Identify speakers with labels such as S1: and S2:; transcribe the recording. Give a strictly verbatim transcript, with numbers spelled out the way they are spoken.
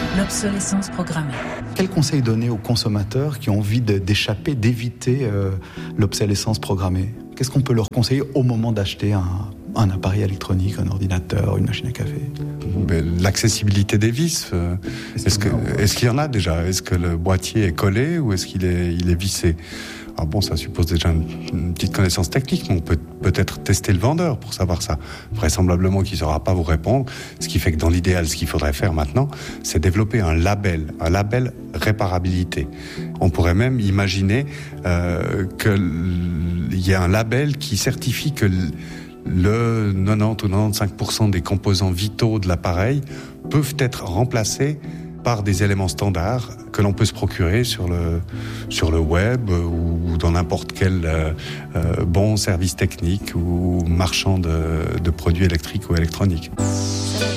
S1: L'obsolescence programmée.
S2: Quel conseil donner aux consommateurs qui ont envie de, d'échapper, d'éviter euh, l'obsolescence programmée ? Qu'est-ce qu'on peut leur conseiller au moment d'acheter un, un appareil électronique, un ordinateur, une machine à café ?
S3: Mais l'accessibilité des vis, euh, est-ce, que, est-ce qu'il y en a déjà ? Est-ce que le boîtier est collé ou est-ce qu'il est, il est vissé ? Ah bon, ça suppose déjà une, une petite connaissance technique, mais on peut peut-être tester le vendeur pour savoir ça. Vraisemblablement qu'il ne saura pas vous répondre, ce qui fait que dans l'idéal, ce qu'il faudrait faire maintenant, c'est développer un label, un label réparabilité. On pourrait même imaginer euh, qu'il y ait un label qui certifie que le quatre-vingt-dix ou quatre-vingt-quinze pour cent des composants vitaux de l'appareil peuvent être remplacés par des éléments standards que l'on peut se procurer sur le, sur le web ou dans n'importe quel euh, euh, bon service technique ou marchand de, de produits électriques ou électroniques.